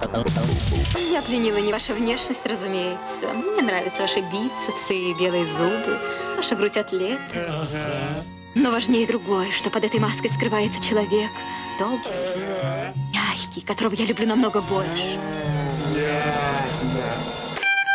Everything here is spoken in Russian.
Я пленила не ваша внешность, разумеется. Мне нравятся ваши бицепсы и белые зубы, ваша грудь атлет. Но важнее другое, что под этой маской скрывается человек, добрый, мягкий, которого я люблю намного больше.